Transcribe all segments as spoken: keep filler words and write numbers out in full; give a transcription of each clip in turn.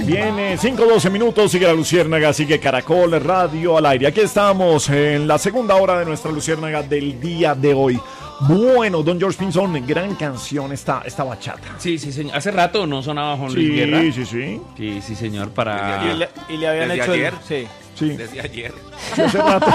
Viene cinco doce minutos, sigue la Luciérnaga, sigue Caracol Radio al aire. Aquí estamos en la segunda hora de nuestra Luciérnaga del día de hoy. Bueno, don George Pinzón, gran canción esta, esta bachata. Sí, sí, señor. Hace rato no sonaba Juan Sí, Luis Guerra. sí, sí. Sí, sí, señor, para... Y le, y le habían Desde hecho ayer. el... Sí. Sí, Desde ayer. sí, hace rato.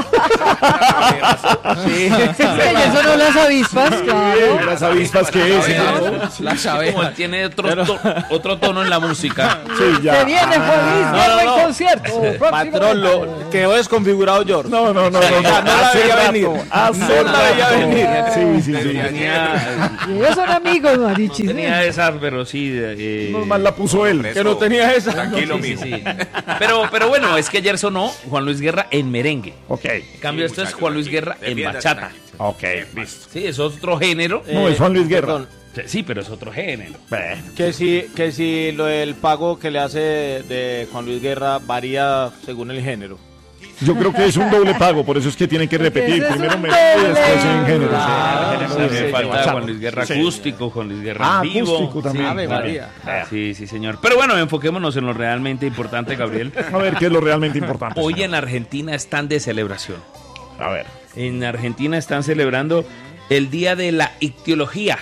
Sí. Ya sonó las avispas, claro. Las avispas que es. Las abejas. Como él tiene otro, to- otro tono en la música. Sí, ya. Se viene Juan Luis Ah, Guerra no, no. en concierto. Patrón, lo quedó desconfigurado George. No, no, no, no, no. Ya, no la Hace veía rato, venir. hace No la veía rato. venir. Sí, sí, sí. Tenía, Y ellos son amigos, Marichis. no tenía esa, pero sí. Eh, Normal la puso él. Que no tenía esa. Tranquilo, sí, mijo. sí, sí. Pero, pero bueno, es que ayer sonó Juan Luis Guerra en merengue. Ok, En cambio, Sí, esto es muchacho, Juan Luis Guerra en defiéndase, bachata. tranquilo. ok, listo. Sí, es otro género. No, es Juan Luis Guerra. Perdón, Sí, pero es otro género. Ve. que si, que si lo del pago que le hace de Juan Luis Guerra varía según el género. Yo creo que es un doble pago, por eso es que tienen que repetir. Ese es Primero un merengue y después doble. en género. Claro, Sí, Hace sí, sí, falta bachata. Juan Luis Guerra Sí. acústico, Juan Luis Guerra Ah, en vivo. acústico también. Ave también. María. Sí, sí, señor. Pero bueno, enfoquémonos en lo realmente importante, Gabriel. A ver, ¿qué es lo realmente importante? Hoy señor? en Argentina están de celebración. A ver. En Argentina están celebrando el Día de la Ictiología.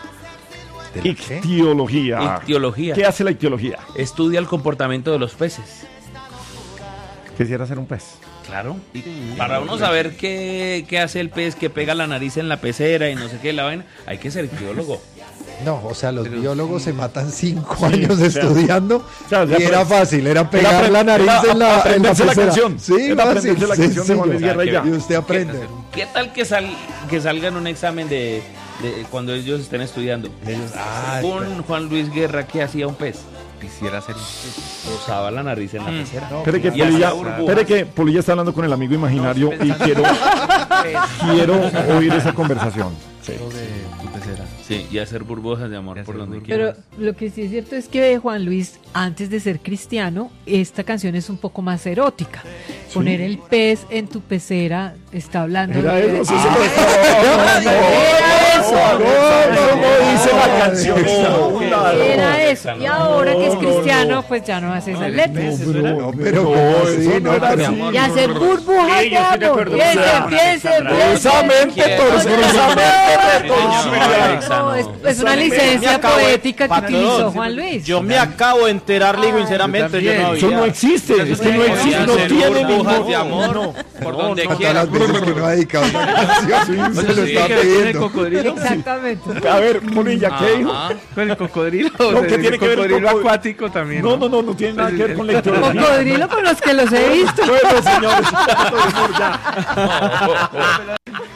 Ictiología. Ictiología. ¿Qué hace la ictiología? Estudia el comportamiento de los peces. Quisiera ser un pez. Claro. Y para uno saber qué, qué hace el pez que pega la nariz en la pecera y no sé qué la vaina, hay que ser ictiólogo. No, o sea, los biólogos se matan cinco años estudiando o sea, ya y era apre- fácil, era pegar apre- la nariz era en la, en la aprenderse la pecera. canción. Sí, Era fácil, aprenderse la canción de Juan Luis sencillo. Guerra y ya. Y usted aprende. ¿Qué tal que, sal, que salga en un examen de, de cuando ellos estén estudiando? Ellos, según Juan Luis Guerra, ¿qué hacía un pez? Quisiera ser un pez. Posaba la nariz en la pecera. Espere que, Y hacía Polilla, burbujas. espere que Polilla está hablando con el amigo imaginario y quiero, quiero oír esa conversación. Sí. Sí, y hacer burbujas de amor por donde quiera. Pero lo que sí es cierto es que Juan Luis, antes de ser cristiano, esta canción es un poco más erótica. Poner el pez en tu pecera está hablando Era de... eso, sí, se lo Ah, estaba- era eso. No, no, no, dice la canción. No, Era eso. Y ahora que es cristiano, pues ya no hace esas letras. No, pero No, ¿cómo así? eso no No, era pero- así. Y hacer burbujas Sí, de yo estoy de amor. acuerdo. Piense, O sea, piense, Precisamente, piense. precisamente, No, es, es una licencia acabo de- poética que Patrón, utilizó Juan Luis. Yo me acabo de enterar, le digo sinceramente, yo no había. Eso no existe, es que no existe, no Hacer tiene burbujas ningún... de amor por donde Todas quiera. las veces que no ha dedicado una canción, se lo está pidiendo. Exactamente. A ver, Polilla, ¿qué dijo? Ajá. Con el cocodrilo. No, ¿qué tiene que ver el cocodrilo cocod- acuático también. No, no, no, no tiene nada que ver con la ictiología. Cocodrilo con los que los he visto. Bueno, señores, un poquito de humor ya.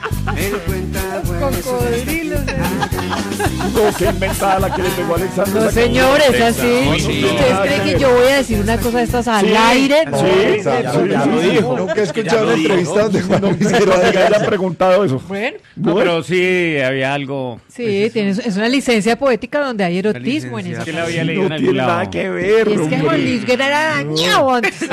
Cocodrilos. No, qué inventada la que le pegó a Alexander. No, señores, así. Sí. ¿Ustedes creen que yo voy a decir una cosa de estas al Sí. aire? Sí, No. sí, Ya sí, ya sí, lo sí. dijo. Nunca he escuchado una entrevista donde Juan Luis No, Guerra que diga hayan eso. preguntado eso. Bueno, No, pero sí había algo. sí, tienes, es una licencia poética donde hay erotismo en licencia. esa ¿Quién la canción. había leído en No algún tiene lado? nada que ver, Y es que hombre. Juan Luis Guerra era dañado antes.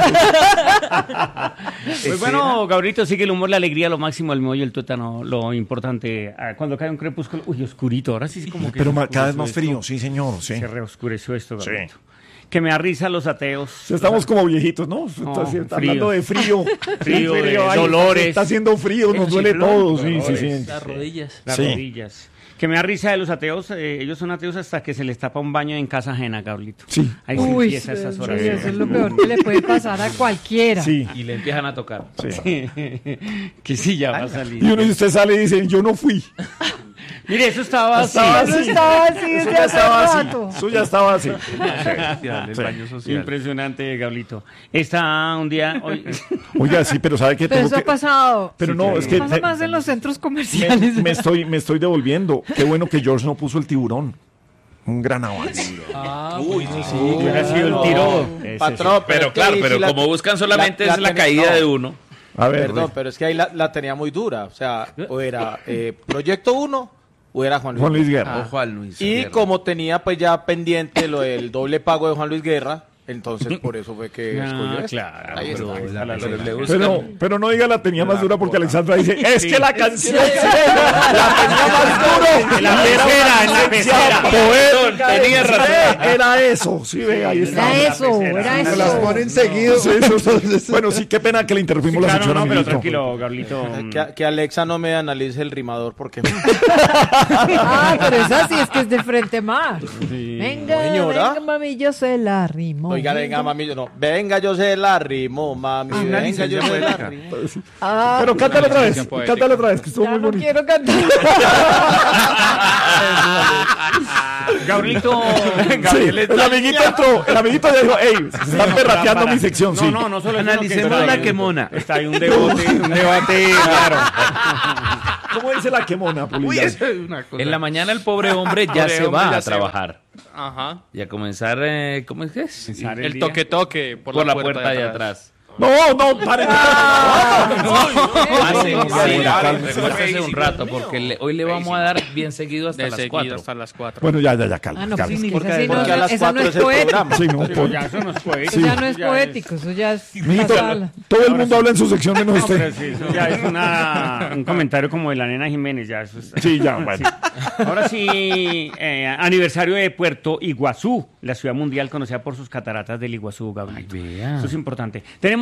Pues bueno, Gabrielito, sigue el humor, la alegría, lo máximo, el meollo, el tuétano, lo importante. Ah, Cuando cae un crepúsculo, uy, oscurito, ahora sí es como que. Pero se ma- cada vez más oscureció frío, sí, señor, sí. esto, Se reoscureció esto, Sí. Gabrielito. Que me arriesga los ateos. Estamos como viejitos, ¿no? Está, No, está frío. hablando de frío. Frío, de ay, dolores. Está haciendo frío, nos El duele chiflón, todo. Sí, sí, sí. Las rodillas. Las Sí. rodillas. Que me da risa de los ateos, eh, ellos son ateos hasta que se les tapa un baño en casa ajena, Gabrielito. Sí. Ahí se Uy, empieza esas sí, horas. eso es lo peor que le puede pasar a cualquiera. Sí. Y le empiezan a tocar. Sí. Que sí, ya va a salir. Y uno de usted sale y dice, yo no fui. Mire, eso estaba así. Estaba Eso así. estaba así Eso desde ya hace estaba así. rato. Eso ya estaba así. El baño social. Impresionante, Gablito. Está un día hoy. Oiga, sí, pero ¿sabe qué? Pero Tengo eso ha que- pasado. Pero no, es que Pasa te- más en los centros me, comerciales. me estoy, me estoy devolviendo. Qué bueno que George no puso el tiburón. Un gran avance. Uy, sí, sí. Hubiera sido el tiro. Ese Patrón, Pero es que claro, ahí pero sí la- como buscan solamente la- es la la tenía- caída no. de uno. A ver, Perdón, pero es que ahí la, la tenía muy dura. O sea, o era eh, Proyecto uno o era Juan Luis, Juan Luis Guerra. O Juan Luis. Y Guerra. como tenía pues ya pendiente lo del doble pago de Juan Luis Guerra, entonces por eso fue que escogió Ah, esta. claro. Ahí está. pero- Pero le buscan- Pero, pero no diga la tenía más dura porque Alexandra dice, es que la canción la tenía más duro. En la pecera, en la pecera. Poeta, Tenía razón. Era eso, sí, ve, ahí está. Era eso, era Se las eso. ponen seguido. Sí, eso, eso. Bueno, sí, qué pena que le interrumpimos la Claro, sección no, a pero Miguelito. tranquilo, Gabrielito. Que, que Alexa no me analice el rimador porque... Ah, pero esa sí es que es de frente más. Venga, Señora. venga, mami, yo se la rimo. Oiga, venga, mami, yo no. Venga, yo se la rimo, mami. Venga, yo se la rimo. Ah, Pero cántalo otra vez, Canción poética. cántalo otra vez, que estuvo ya muy no bonito. quiero cantar. Gabrielito. Sí, el amiguito entró, el amiguito ya dijo, hey, se están perrateando mi sección, sí. No, no, no solo eso, Analicemos sino que la está ahí- quemona. Está ahí un debate, un debate, claro. ¿Cómo dice la quemona, Pulilla? En la mañana el pobre hombre ya Pobre se hombre va ya a se trabajar. Ajá. Y a comenzar, eh, ¿cómo es que es? Empezar El día. toque toque por, Por la puerta de atrás. No, no, paren. Hace, no, sí, no, cálmese, no, hace un rato, porque le- hoy le vamos a dar bien seguido hasta De las seguido cuatro. hasta las cuatro. Bueno, ya, ya, ya, calma, Ah, no, calma. pues, Porque, esa sí no, porque a las esa no cuatro es es el poético. programa. Sí, no, Pero por- ya eso no es poético. Eso ya no es Ya poético, eso ya es Mijito, pasarla. todo el mundo habla en su sección menos No, pero usted. sí, eso ya es una, un comentario como de la nena Jiménez, ya eso es- Sí, ya, bueno. Ahora sí, eh, aniversario de Puerto Iguazú, la ciudad mundial conocida por sus cataratas del Iguazú, Gabriel. Ay, vea. Eso es importante. Tenemos